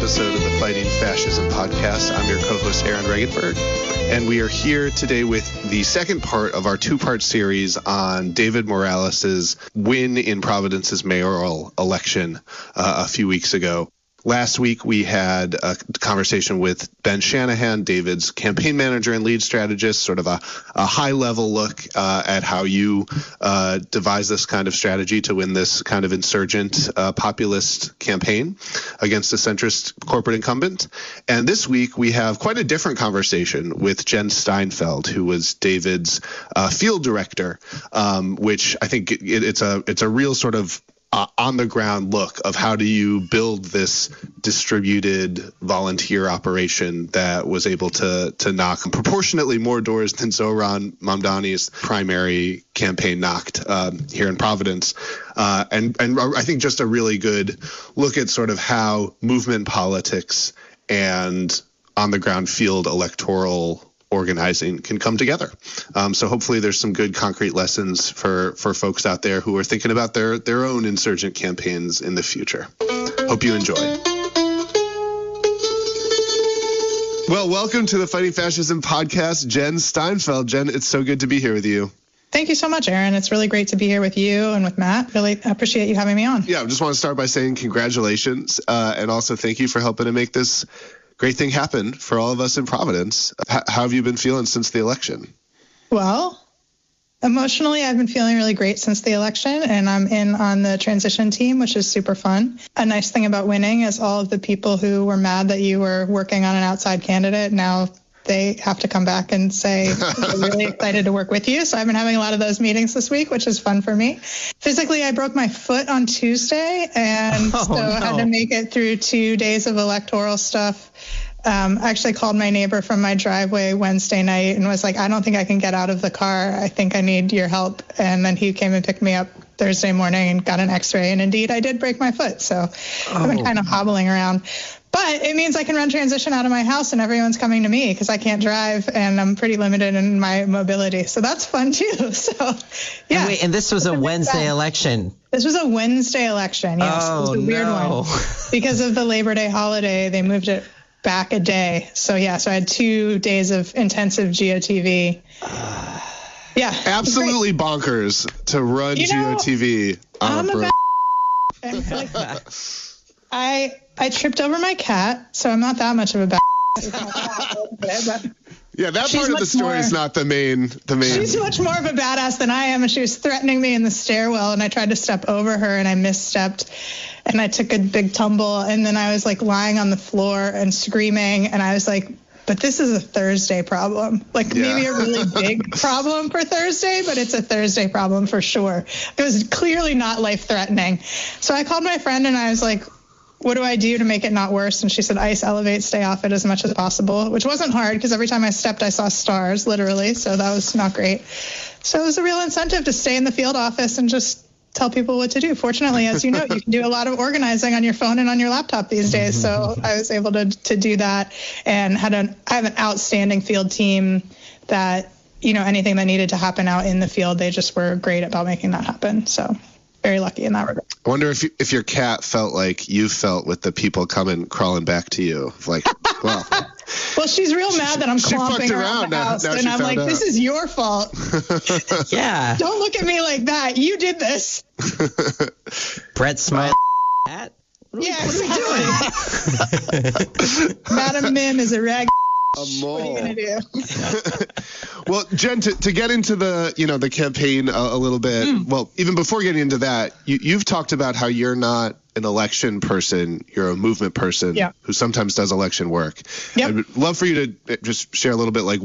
episode of the Fighting Fascism podcast. I'm your co-host, Aaron Regenberg, and we are here today with the second part of our two-part series on David Morales' win in Providence's mayoral election a few weeks ago. Last week, we had a conversation with Ben Shanahan, David's campaign manager and lead strategist, sort of a high-level look at how you devise this kind of strategy to win this kind of insurgent populist campaign against a centrist corporate incumbent. And this week, we have quite a different conversation with Jen Steinfeld, who was David's field director, which I think it's a real sort of on-the-ground look of how do you build this distributed volunteer operation that was able to knock proportionately more doors than Zohran Mamdani's primary campaign knocked here in Providence. And I think just a really good look at sort of how movement politics and on-the-ground field electoral organizing can come together. So hopefully there's some good concrete lessons for folks out there who are thinking about their own insurgent campaigns in the future. Hope you enjoy. Well, welcome to the Fighting Fascism podcast, Jen Steinfeld. Jen, it's so good to be here with you. Thank you so much, Aaron. It's really great to be here with you and with Matt. Really appreciate you having me on. Yeah, I just want to start by saying congratulations and also thank you for helping to make this great thing happened for all of us in Providence. How have you been feeling since the election? Well, emotionally, I've been feeling really great since the election, and I'm in on the transition team, which is super fun. A nice thing about winning is all of the people who were mad that you were working on an outside candidate, now they have to come back and say, we're really excited to work with you. So I've been having a lot of those meetings this week, which is fun for me. Physically, I broke my foot on Tuesday, and I had to make it through 2 days of electoral stuff. I actually called my neighbor from my driveway Wednesday night and was like, I don't think I can get out of the car. I think I need your help. And then he came and picked me up Thursday morning and got an x-ray. And indeed, I did break my foot. So I've been kind of hobbling around. But it means I can run transition out of my house and everyone's coming to me because I can't drive and I'm pretty limited in my mobility. So that's fun, too. So, yeah. And this was a Wednesday election. This was a Wednesday election. Yes, it was a weird one. Because of the Labor Day holiday, they moved it back a day. So, yeah, so I had 2 days of intensive GOTV. Yeah. Absolutely bonkers to run GOTV on a break. I tripped over my cat, so I'm not that much of a bad. Yeah, that part of the story is not the main. She's much more of a badass than I am, and she was threatening me in the stairwell, and I tried to step over her, and I misstepped, and I took a big tumble, and then I was like lying on the floor and screaming, and I was like, but this is a Thursday problem. Maybe a really big problem for Thursday, but it's a Thursday problem for sure. It was clearly not life-threatening. So I called my friend, and I was like, what do I do to make it not worse? And she said, ice, elevate, stay off it as much as possible, which wasn't hard because every time I stepped, I saw stars, literally. So that was not great. So it was a real incentive to stay in the field office and just tell people what to do. Fortunately, as you know, you can do a lot of organizing on your phone and on your laptop these days. So I was able to do that and I have an outstanding field team that, anything that needed to happen out in the field, they just were great about making that happen. So very lucky in that regard. I wonder if your cat felt like you felt with the people coming crawling back to you. Like, well. Well, she's real mad that I'm clomping around the house, and I'm like, this is your fault. Yeah. Don't look at me like that. You did this. Brett Smile. What are we doing? Madam Mim is a rag. A mole. What are you gonna do? Well, Jen, to get into the campaign a little bit. Well, even before getting into that, you've talked about how you're not an election person, you're a movement person who sometimes does election work. Yep. I'd love for you to just share a little bit like